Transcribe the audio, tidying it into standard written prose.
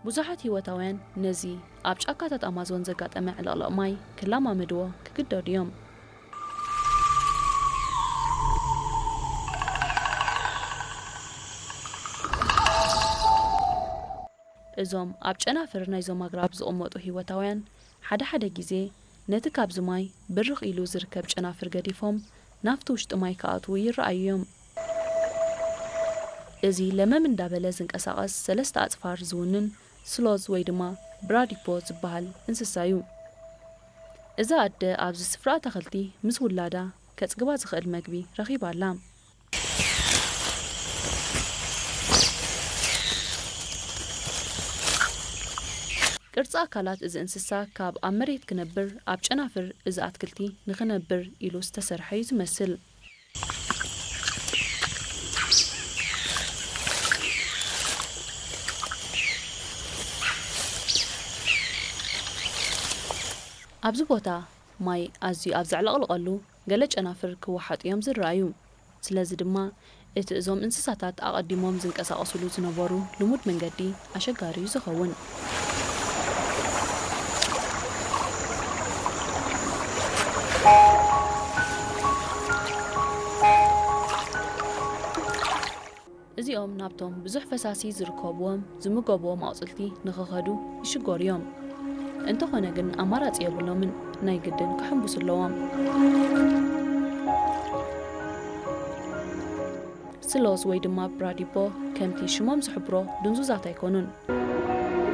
ብዙሓት ህይወታውያን ነዚ ኣብ ጫካታት ኣማዞን ዘጋጠመ ዕለቕለቕ ማይ ክላማመድዎ ክግደዱ እዮም። እዞም ኣብ ጨናፍር ናይዞም ኣግራብ ዝቕመጡ ህይወታውያን ሓደ ግዜ ነቲ ካብዚ ማይ ብርኽ ኢሉ ዝርከብ ጨናፍር ገዲፎም ናፍቲ ውሽጢ ማይ ከኣትዉ ይረኣዩ እዮም። እዚ ለመም እንዳበለ ዝንቀሳቐስ 3 ኣጽፋር ዝውንን ስሎዝ ወይ ድማ ብራዲፖ ዝበሃል እንስሳ እዩ። እዛ ኣደ ኣብዚ ስፍራ ተኽልቲ ምስ ውላዳ ከጽግባ ዝኽእል መግቢ ረኺባ ኣላ። ቅርጻ ኣካላት እዚ እንስሳ ካብ ኣብ መሬት ክነብር ኣብ ጨናፍር እዚ ኣትክልቲ ንኽነብር ኢሉ ዝተሰርሐ እዩ ዝመስል። ኣብዚ ቦታ ማይ ኣዝዩ ኣብ ዘዕለቕልቐሉ ገለ ጨናፍር ክወሓጡ እዮም ዝረኣዩ። ስለዚ ድማ እቲ እዞም እንስሳታት ኣቐዲሞም ዝንቀሳቐስሉ ዝነበሩ ልሙድ መንገዲ ኣሸጋሪ እዩ ዝኸውን። እዚኦም ናብቶም ብዙሕ ፈሳሲ ዝርከብዎም ዝምገብዎም ኣቑፅልቲ ንኽኸዱ ይሽገሩ እዮም። እንተኾነ ግን ኣማራፂ የብሎምን፣ ናይ ግድን ክሕንብሱ ኣለዎም። ስሎዝ ወይ ድማ ብራዲፖ ከምቲ ሽሞም ዝሕብሮ ድንዙዛት ኣይኮኑን።